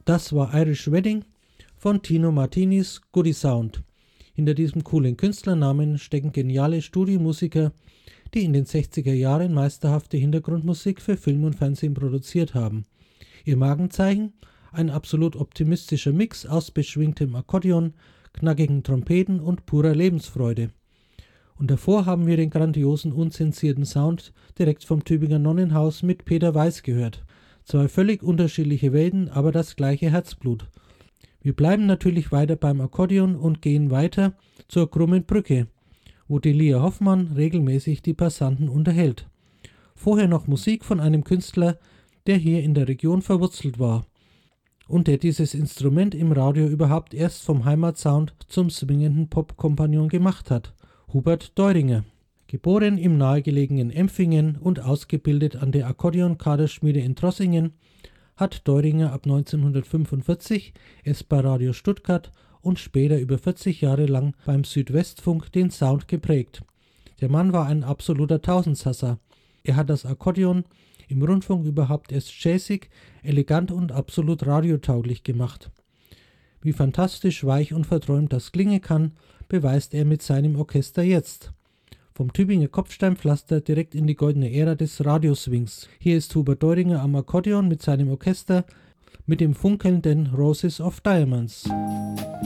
Das war Irish Wedding von Tino Martinis Goody Sound. Hinter diesem coolen Künstlernamen stecken geniale Studiomusiker, die in den 60er Jahren meisterhafte Hintergrundmusik für Film und Fernsehen produziert haben. Ihr Markenzeichen? Ein absolut optimistischer Mix aus beschwingtem Akkordeon, knackigen Trompeten und purer Lebensfreude. Und davor haben wir den grandiosen, unzensierten Sound direkt vom Tübinger Nonnenhaus mit Peter Weiß gehört. Zwei völlig unterschiedliche Welten, aber das gleiche Herzblut. Wir bleiben natürlich weiter beim Akkordeon und gehen weiter zur Krummen Brücke, wo Delia Hoffmann regelmäßig die Passanten unterhält. Vorher noch Musik von einem Künstler, der hier in der Region verwurzelt war und der dieses Instrument im Radio überhaupt erst vom Heimatsound zum swingenden Pop-Kompagnon gemacht hat, Hubert Deuringer. Geboren im nahegelegenen Empfingen und ausgebildet an der Akkordeonkaderschmiede in Trossingen, hat Deuringer ab 1945 erst bei Radio Stuttgart und später über 40 Jahre lang beim Südwestfunk den Sound geprägt. Der Mann war ein absoluter Tausendsasser. Er hat das Akkordeon im Rundfunk überhaupt erst jazzig, elegant und absolut radiotauglich gemacht. Wie fantastisch weich und verträumt das klingen kann, beweist er mit seinem Orchester jetzt. Vom Tübinger Kopfsteinpflaster direkt in die goldene Ära des Radioswings. Hier ist Hubert Deuringer am Akkordeon mit seinem Orchester mit dem funkelnden Roses of Diamonds.